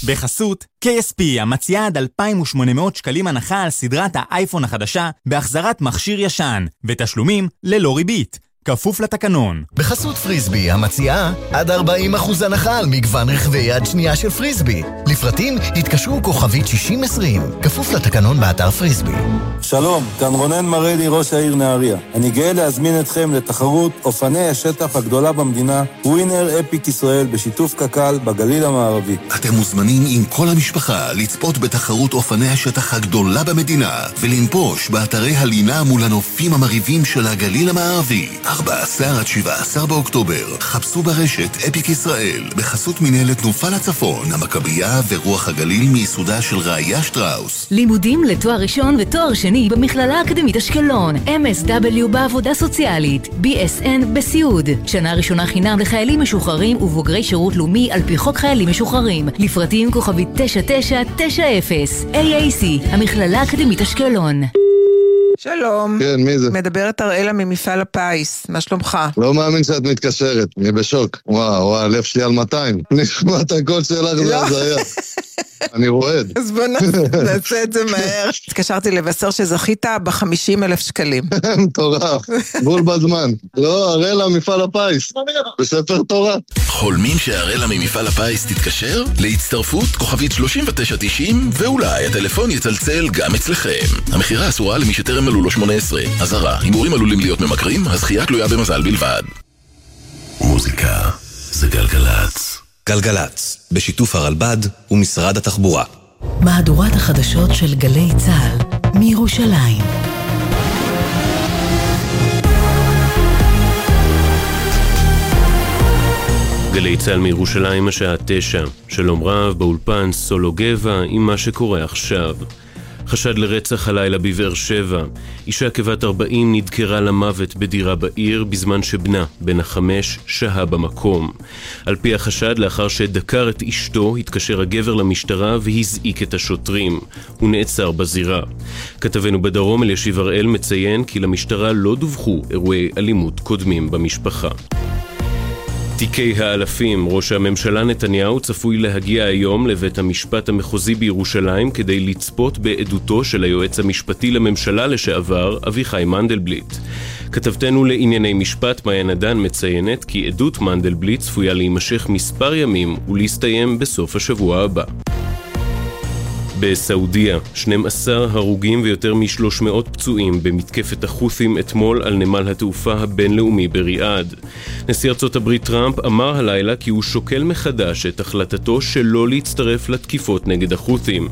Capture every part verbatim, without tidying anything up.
בחסות קיי אס פי המציעה עד אלפיים ושמונה מאות שקלים הנחה על סדרת האייפון החדשה בהחזרת מכשיר ישן ותשלומים ללא ריבית. כפוף לתקנון. בחסות פריסבי המציעה עד ארבעים אחוז הנחה על מגוון רכבי יד שנייה של פריסבי. לפרטים התקשרו כוכבית שישים עשרים. כפוף לתקנון באתר פריסבי. שלום, כאן רונן מרלי, ראש העיר נהריה. אני גאה להזמין אתכם לתחרות אופני השטח הגדולה במדינה, ווינר אפיק ישראל בשיתוף קק"ל בגליל המערבי. אתם מוזמנים עם כל המשפחה לצפות בתחרות אופני השטח הגדולה במדינה ולנפוש באתרי הלינה מול הנופים המריבים של הגליל המערבי. ארבעה עשר עד שבעה עשר באוקטובר. חפשו ברשת אפיק ישראל בחסות מנהלת תנופה לצפון, המכבייה ורוח הגליל מיסודה של ראיה שטראוס. לימודים לתואר ראשון ותואר שני במכללה האקדמית אשקלון, אם אס דאבליו בעבודה סוציאלית, בי אס אן בסיעוד. שנה ראשונה חינם לחיילים משוחררים ובוגרי שירות לאומי על פי חוק חיילים משוחררים. לפרטים כוכבית תשע תשע תשע אפס. איי איי סי, המכללה האקדמית אשקלון. שלום. כן, מי זה? מדברת אראלה ממפעל הפיס, מה שלומך? לא מאמין שאת מתקשרת, אני בשוק. וואו, וואו, הלב שלי על מאתיים. נשמע את הקול שלך, זה הזיה. אני רועד. אז בוא נעשה את זה מהר. התקשרתי לבשר שזכית ב-חמישים אלף שקלים. מטורף, בול בזמן. לא, אראלה מפעל הפיס, בספר תורה. חולמים שאראלה ממפעל הפיס תתקשר? להצטרפות כוכבית שלושים ותשע תשעים, ואולי הטלפון יצלצל גם אצלכם. המחירה אסורה למי שטרם מלאו לו שמונה עשרה. אזהרה, הימורים עלולים להיות ממכרים, הזכייה תלויה במזל בלבד. מוזיקה זה גלגלצ. גלגלצ, בשיתוף הרלב"ד ומשרד התחבורה. מהדורת החדשות של גלי צה"ל מירושלים. גלי צה"ל מירושלים השעה תשע. שלום רב, באולפן סולו גבע עם מה שקורה עכשיו. חשד לרצח הלילה בבאר שבע. אישה כבת ארבעים נדקרה למוות בדירה בעיר בזמן שבנה, בן החמש, שהה במקום. על פי החשד, לאחר שדקר את אשתו, התקשר הגבר למשטרה והזעיק את השוטרים. הוא נעצר בזירה. כתבנו בדרום אלישיב הראל מציין כי למשטרה לא דווחו אירועי אלימות קודמים במשפחה. תיקי האלפים. ראש הממשלה נתניהו צפוי להגיע היום לבית המשפט המחוזי בירושלים כדי לצפות בעדותו של היועץ המשפטי לממשלה לשעבר, אביחי מנדלבליט. כתבתנו לענייני משפט מעיין עדן מציינת כי עדות מנדלבליט צפויה להימשך מספר ימים ולהסתיים בסוף השבוע הבא. בסעודיה, שנים עשר הרוגים ויותר מ-שלוש מאות פצועים במתקפת החות'ים אתמול על נמל התעופה הבינלאומי בריאד. נשיא ארצות הברית טראמפ אמר הלילה כי הוא שוקל מחדש את החלטתו שלא להצטרף לתקיפות נגד החות'ים.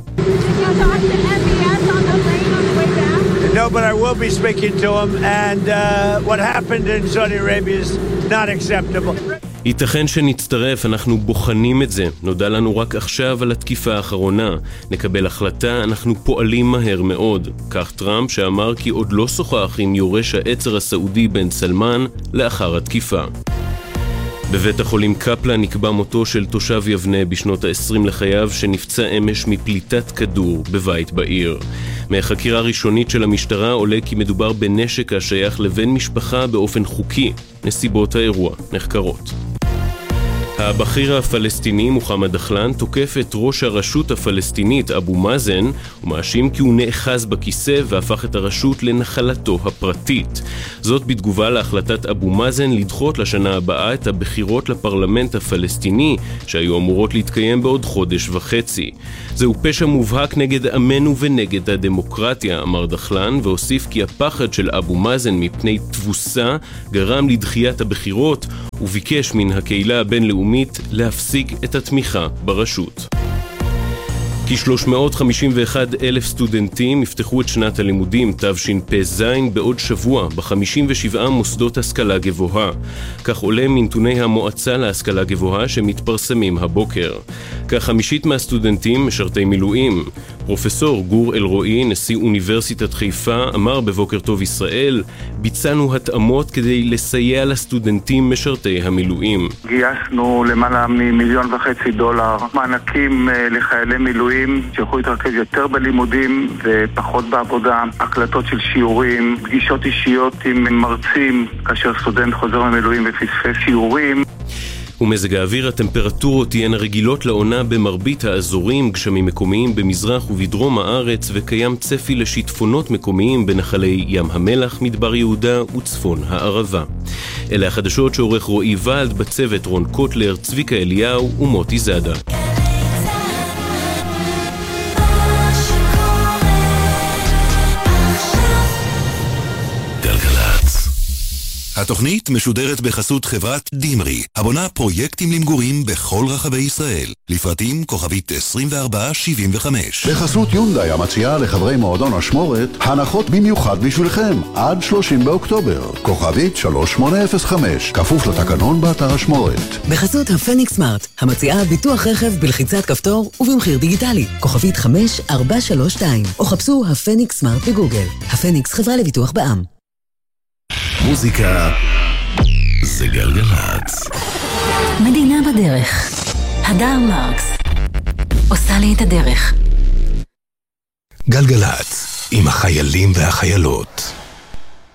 No, but I will be speaking to him, and uh, what happened in Saudi Arabia is not acceptable. ייתכן שנצטרף, אנחנו בוחנים את זה. נודע לנו רק עכשיו על התקיפה האחרונה. נקבל החלטה, אנחנו פועלים מהר מאוד. כך טראמפ שאמר כי עוד לא שוחח עם יורש העצר הסעודי בן סלמן לאחר התקיפה. בבית החולים קפלן נקבע מותו של תושב יבנה בשנות ה-עשרים לחייו שנפצע אמש מפליטת כדור בבית בעיר. מהחקירה הראשונית של המשטרה עולה כי מדובר בנשק השייך לבן משפחה באופן חוקי. נסיבות האירוע נחקרות. הבכיר הפלסטיני מוחמד דחלן תוקף את ראש הרשות הפלסטינית אבו מאזן ומאשים כי הוא נאחז בכיסא והפך את הרשות לנחלתו הפרטית. זאת בתגובה להחלטת אבו מאזן לדחות לשנה הבאה את הבחירות לפרלמנט הפלסטיני שהיו אמורות להתקיים בעוד חודש וחצי. זהו פשע מובהק נגד עמנו ונגד הדמוקרטיה, אמר דחלן, והוסיף כי הפחד של אבו מאזן מפני תבוסה גרם לדחיית הבחירות וביקש מן הקהילה הבינלאומית להפסיק את התמיכה ברשות. כ-שלוש מאות חמישים ואחד אלף סטודנטים יפתחו את שנת הלימודים תשפ"ז בעוד שבוע ב-חמישים ושבעה מוסדות השכלה גבוהה. כך עולה מנתוני המועצה להשכלה גבוהה שמתפרסמים הבוקר. כחמישית מהסטודנטים משרתי מילואים. פרופסור גור אלרועי, נשיא אוניברסיטת חיפה, אמר בבוקר טוב ישראל, ביצענו התאמות כדי לסייע לסטודנטים משרתי המילואים. גייסנו למעלה ממיליון וחצי דולר מענקים לחיילי מילואים שיוכלו להתרכז יותר בלימודים ופחות בעבודה, הקלטות של שיעורים, פגישות אישיות עם מרצים כאשר סטודנט חוזר ממילואים ופספס שיעורים. ומזג האוויר, הטמפרטורות תהיינה רגילות לעונה במרבית האזורים, גשמים מקומיים במזרח ובדרום הארץ, וקיים צפי לשיטפונות מקומיים בנחלי ים המלח, מדבר יהודה וצפון הערבה. אלה החדשות שעורך רועי ולד, בצוות רון קוטלר, צביקה אליהו ומוטי זאדה. התוכנית משודרת בחסות חברת דימרי, הבונה פרויקטים למגורים בכל רחבי ישראל. לפרטים כוכבית עשרים וארבע שבעים וחמש. בחסות יונדאי המציעה לחברי מועדון השמורת הנחות במיוחד בשבילכם עד שלושים באוקטובר. כוכבית שלוש שמונה אפס חמש, כפוף לתקנון באתר השמורת. בחסות הפניקס סמארט המציעה ביטוח רכב בלחיצת כפתור ובמחיר דיגיטלי. כוכבית חמש ארבע שלוש שתיים, או חפשו הפניקס סמארט בגוגל. הפניקס, חברה לביטוח בע"מ. מוזיקה זה גלגלצ. מדינה בדרך. הדר מרקס עושה לי את הדרך. גלגלצ עם החיילים והחיילות.